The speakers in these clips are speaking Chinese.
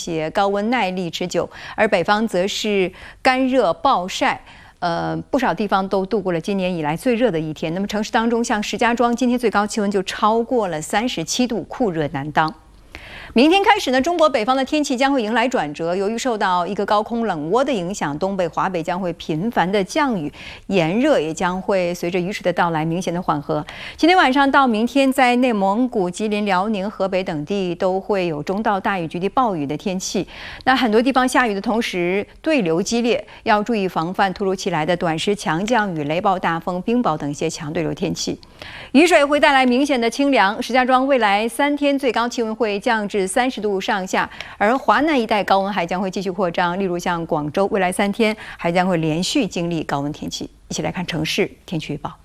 且高温耐力持久，而北方则是干热暴晒。不少地方都度过了今年以来最热的一天。那么城市当中，像石家庄，今天最高气温就超过了37度，酷热难当。明天开始呢，中国北方的天气将会迎来转折。由于受到一个高空冷涡的影响，东北、华北将会频繁的降雨，炎热也将会随着雨水的到来明显的缓和。今天晚上到明天，在内蒙古、吉林、辽宁、河北等地都会有中到大雨局地暴雨的天气。那很多地方下雨的同时，对流激烈，要注意防范突如其来的短时强降雨、雷暴大风、冰雹等一些强对流天气。雨水会带来明显的清凉。石家庄未来3天最高气温会降至30度上下，而华南一带高温还将会继续扩张。例如像广州，未来3天还将会连续经历高温天气。一起来看城市天气预报。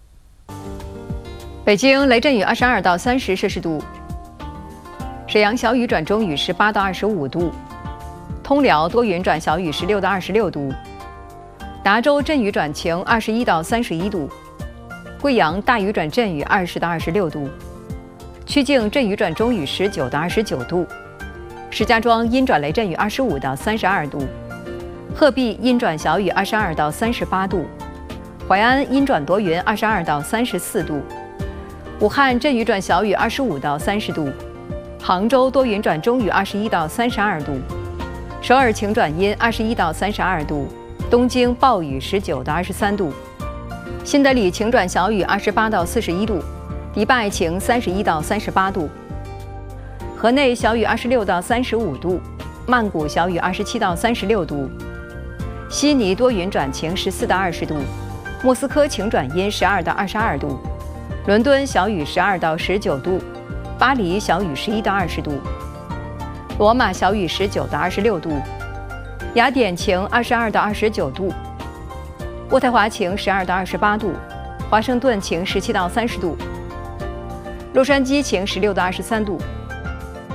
北京雷阵雨22到30摄氏度，沈阳小雨转中雨18到25度，通辽多云转小雨16到26度，达州阵雨转晴21到31度，贵阳大雨转阵雨20到26度，曲靖阵雨转中雨19到29度，石家庄阴转雷阵雨25到32度，鹤壁阴转小雨22到38度，淮安阴转多云22到34度，武汉阵雨转小雨25到30度，杭州多云转中雨21到32度，首尔晴转阴21到32度，东京暴雨19到23度，新德里晴转小雨28到41度，迪拜晴31到38度，河内小雨26到35度，曼谷小雨27到36度，悉尼多云转晴14到20度，莫斯科晴转阴12到22度，伦敦小雨12到19度，巴黎小雨11到20度，罗马小雨19到26度，雅典晴22到29度，渥太华晴12到28度，华盛顿晴17到30度，洛杉矶晴16到23度，